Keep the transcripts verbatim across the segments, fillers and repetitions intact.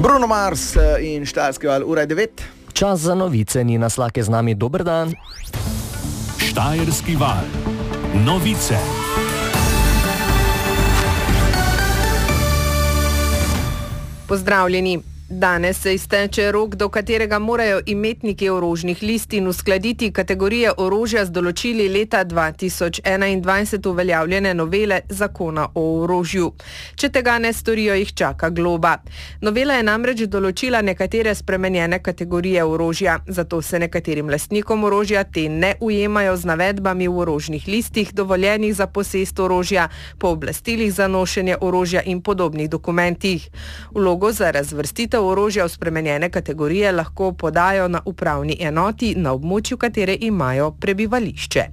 Bruno Mars in Štajerski val, ura je devet. Čas za novice, Nina Slak je z nami, dober dan. Štajerski val, novice. Pozdravljeni. Danes se izteče rok, do katerega morajo imetniki orožnih listin uskladiti kategorije orožja z določili leta dva tisoč enaindvajset uveljavljene novele zakona o orožju. Če tega ne storijo, jih čaka globa. Novela je namreč določila nekatere spremenjene kategorije orožja, zato se nekaterim lastnikom orožja te ne ujemajo z navedbami v orožnih listih, dovoljenih za posest orožja, pooblastilih za nošenje orožja in podobnih dokumentih. Vlogo za razvrstitev orožja v spremenjene kategorije lahko podajo na upravni enoti, na območju katere imajo prebivališče.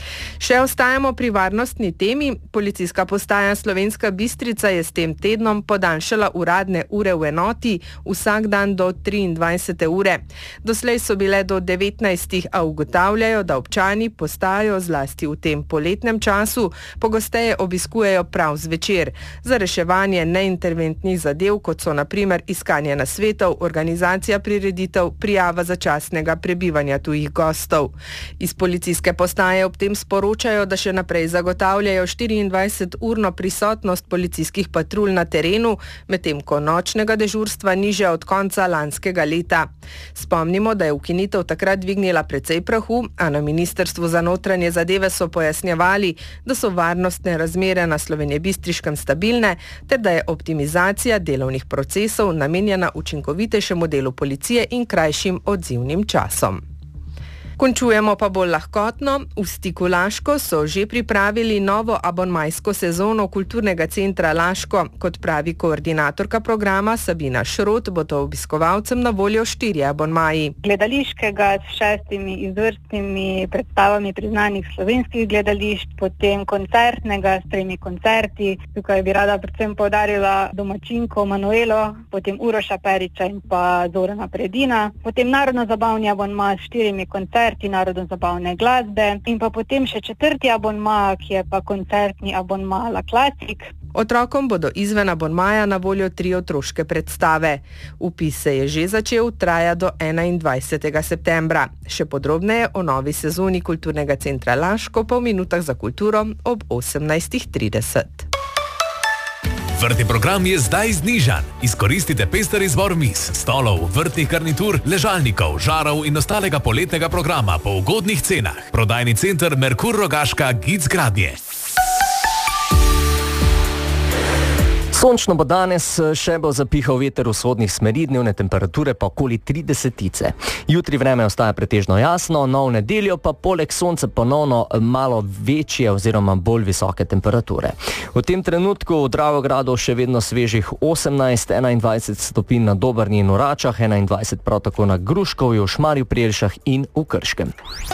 Še ostajamo pri varnostni temi. Policijska postaja Slovenska Bistrica je s tem tednom podaljšala uradne ure v enoti vsak dan do triindvajsete ure. Doslej so bile do devetnajstih, a ugotavljajo, da občani postajo zlasti v tem poletnem času pogosteje obiskujejo prav zvečer za reševanje neinterventnih zadev, kot so na primer iskanje nasvetov, organizacija prireditev, prijava začasnega prebivanja tujih gostov. Iz policijske postaje ob tem sporočajo, da še naprej zagotavljajo štiriindvajseturno prisotnost policijskih patrulj na terenu, medtem ko nočnega dežurstva ni že od konca lanskega leta. Spomnimo, da je ukinitev takrat dvignila precej prahu, a na Ministrstvu za notranje zadeve so pojasnjevali, da so varnostne razmere na slovenjebistriškem stabilne, ter da je optimizacija delovnih procesov namenjena učinkovitejšemu delu policije in krajšim odzivnim časom. Končujemo pa bolj lahkotno. V Stiku Laško so že pripravili novo abonmajsko sezono Kulturnega centra Laško. Kot pravi koordinatorka programa Sabina Šrot, bo to obiskovalcem na voljo štirje abonmaji. Gledališkega s šestimi izvrstnimi predstavami priznanih slovenskih gledališč, potem koncertnega s tremi koncerti. Tukaj bi rada predvsem poudarila domačinko Manuelo, potem Uroša Periča in pa Zorana Predina, potem narodno-zabavni abonma s štirimi koncerti, narodno-zabavne glasbe in pa potem še četrti abonma, ki je pa koncertni abonma La Classic. Otrokom bodo izven abonmaja na voljo tri otroške predstave. Vpis se je že začel, traja do enaindvajsetega septembra. Še podrobneje o novi sezoni Kulturnega centra Laško pa v minutah za kulturo ob osemnajstih trideset. Vrtni program je zdaj znižan. Izkoristite pester izbor miz, stolov, vrtnih garnitur, ležalnikov, žarov in ostalega poletnega programa po ugodnih cenah. Prodajni center Merkur Rogaška Gic Gradnje. Sončno bo danes, še bo zapihal veter vzhodnih smeri, dnevne temperature pa okoli tridesetice. Jutri vreme ostaja pretežno jasno, no v nedeljo pa poleg sonca ponovno malo večje oziroma bolj visoke temperature. V tem trenutku v Dravogradu še vedno svežih osemnajst, enaindvajset stopinj na Dobrni in v Račah, enaindvajset prav tako na Gruškovju, v Šmarju pri Jelšah in v Krškem.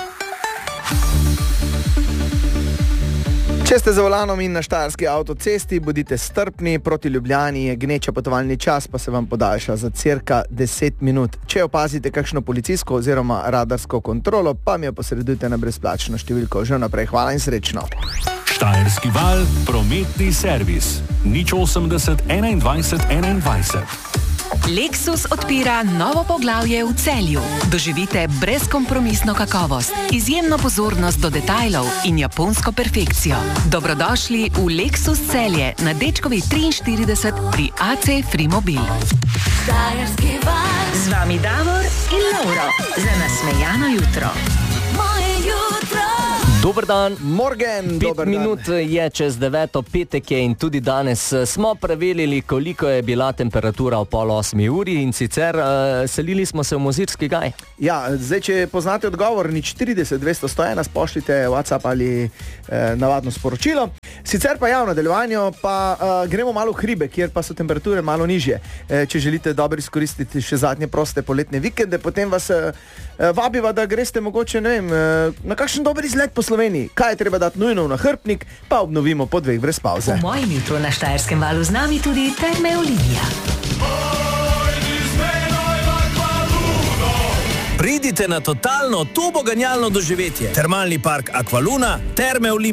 Če ste za volanom in na štajerski avtocesti, bodite strpni, proti Ljubljani je gneča potovalni čas, pa se vam podaljša za cirka deset minut. Če opazite kakšno policijsko oziroma radarsko kontrolo, pa mi jo posredujte na brezplačno številko. Že naprej, hvala in srečno. Štajerski val, prometni servis. nič osemdeset enaindvajset enaindvajset. Lexus odpira novo poglavje v Celju. Doživite brezkompromisno kakovost, izjemno pozornost do detajlov in japonsko perfekcijo. Dobrodošli v Lexus Celje na Dečkovi triinštirideset pri A C Frimobil. Z vami Davor in Lauro za nasmejano jutro. Moje jutro. Dober dan, Morgen, pet dober minut dan. je čez deveto, petek je in tudi danes smo preverili, koliko je bila temperatura v pol osmi uri in sicer uh, selili smo se v Mozirski gaj. Ja, zdaj, če poznate odgovor, nič štirideset dvesto sto ena, pošljite WhatsApp ali eh, navadno sporočilo. Sicer pa ja, v nadaljevanju pa uh, gremo malo v hribe, kjer pa so temperature malo nižje. E, če želite dobro izkoristiti še zadnje proste poletne vikende, potem vas uh, vabiva, da greste mogoče, ne vem, uh, na kakšen dober izlet po Sloveniji. Kaj je treba dati nujno v nahrbtnik, pa obnovimo po dveh brez pauze. V mojem jutru na Štajerskem valu z nami tudi Terme Olimia. Pridite na totalno turboganjalno doživetje. Termalni park Aqualuna, Terme Olimia.